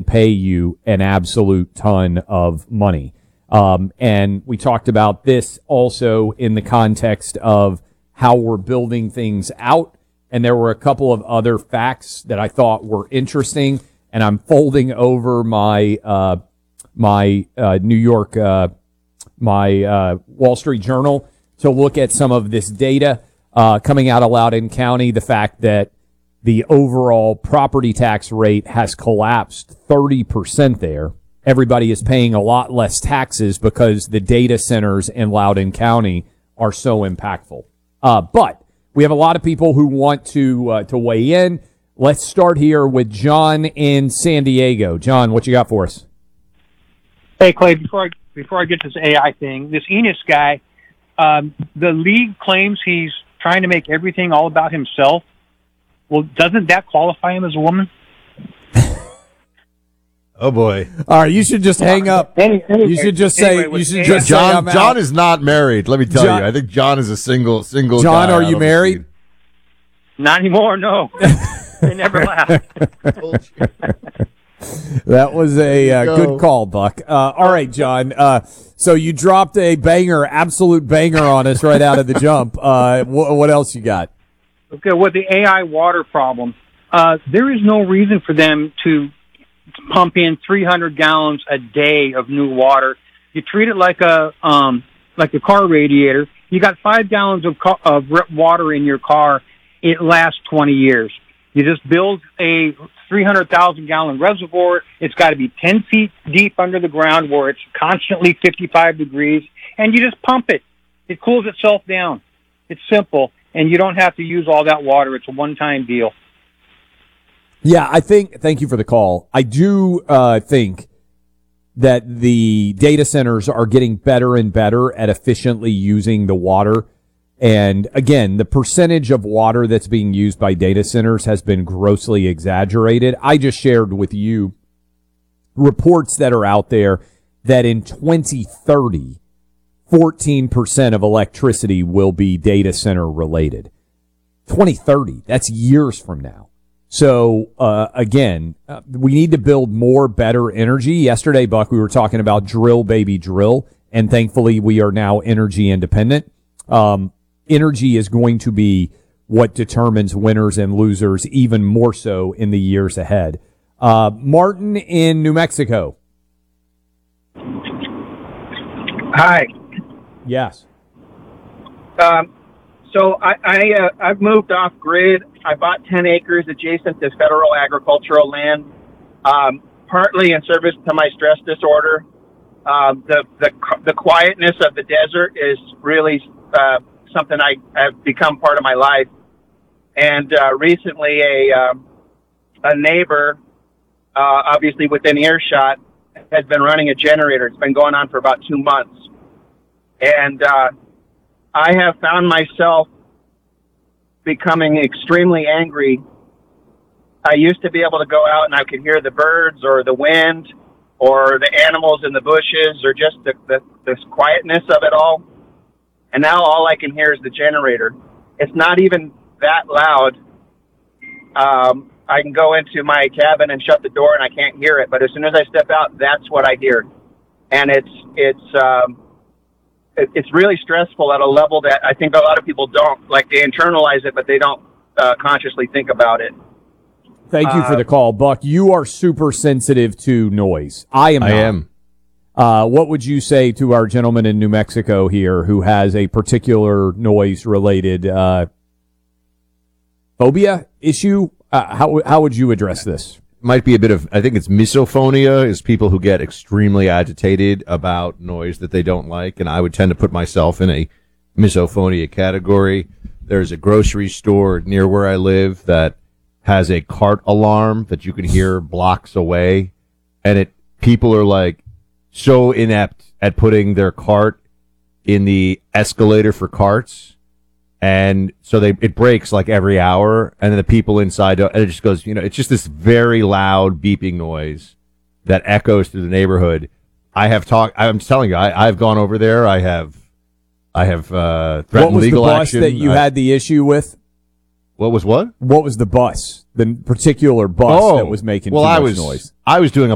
pay you an absolute ton of money. And we talked about this also in the context of how we're building things out. And there were a couple of other facts that I thought were interesting. And I'm folding over my New York, my Wall Street Journal to look at some of this data coming out of Loudoun County. The fact that the overall property tax rate has collapsed 30% there. Everybody is paying a lot less taxes because the data centers in Loudoun County are so impactful. But we have a lot of people who want to weigh in. Let's start here with John in San Diego. John, what you got for us? Hey, Clay, before I get to this AI thing, this Enos guy, the league claims he's trying to make everything all about himself. Well, doesn't that qualify him as a woman? Oh boy! All right, you should just hang up. You should just say. You should just John. say, John is not married. Let me tell you. I think John is a single. John, guy are you married? Not anymore. No, they never laughed. That was a good call, Buck. All right, John. So you dropped a banger, absolute banger on us right out of the jump. What else you got? Okay, with the AI water problem, there is no reason for them to pump in 300 gallons a day of new water. You treat it like a car radiator. You got 5 gallons of water in your car. It lasts 20 years. You just build a 300,000 gallon reservoir. It's got to be 10 feet deep under the ground where it's constantly 55 degrees, and you just pump it. It cools itself down. It's simple, and you don't have to use all that water. It's a one-time deal. Yeah, thank you for the call. I do think that the data centers are getting better and better at efficiently using the water. And again, the percentage of water that's being used by data centers has been grossly exaggerated. I just shared with you reports that are out there that in 2030, 14% of electricity will be data center related. 2030, that's years from now. So, again, we need to build more, better energy. Yesterday, Buck, we were talking about drill, baby, drill, and thankfully we are now energy independent. Energy is going to be what determines winners and losers even more so in the years ahead. Martin in New Mexico. Hi. Yes. So I've moved off grid. I bought 10 acres adjacent to federal agricultural land, partly in service to my stress disorder. The quietness of the desert is really something I've become part of my life. And recently, a neighbor, obviously within earshot, has been running a generator. It's been going on for about 2 months, and I have found myself becoming extremely angry. I used to be able to go out and I could hear the birds or the wind or the animals in the bushes or just the quietness of it all. And now all I can hear is the generator. It's not even that loud. I can go into my cabin and shut the door and I can't hear it. But as soon as I step out, that's what I hear. And it's really stressful at a level that I think a lot of people don't, like, they internalize it, but they don't consciously think about it. Thank you for the call, Buck. You are super sensitive to noise. I am. What would you say to our gentleman in New Mexico here who has a particular noise-related phobia issue? How would you address this? Might be a bit of, I think it's misophonia, is people who get extremely agitated about noise that they don't like, and I would tend to put myself in a misophonia category. There's a grocery store near where I live that has a cart alarm that you can hear blocks away, and people are like so inept at putting their cart in the escalator for carts. And so it breaks like every hour, and then the people inside, and it just goes, it's just this very loud beeping noise that echoes through the neighborhood. I'm telling you, I've gone over there. I have threatened legal action. What was the bus that you had the issue with? What was what? What was the bus? The particular bus that was making too much noise? I was doing